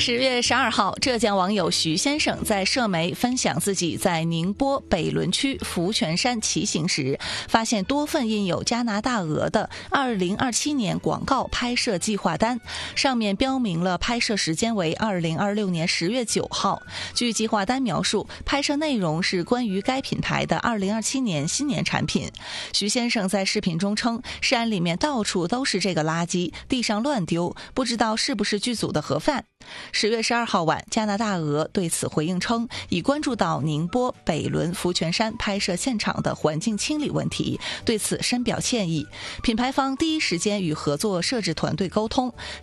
10月12号，浙江网友徐先生在社媒分享自己在宁波北仑区福泉山骑行时，发现多份印有加拿大鹅的2027年广告拍摄计划单，上面标明了拍摄时间为2026年10月9号。据计划单描述，拍摄内容是关于该品牌的2027年新年产品。徐先生在视频中称，山里面到处都是这个垃圾，地上乱丢，不知道是不是剧组的盒饭。10月12号晚，加拿大鹅对此回应称，已关注到宁波北仑福泉山拍摄现场的环境清理问题，对此深表歉意。品牌方第一时间与合作摄制团队沟通，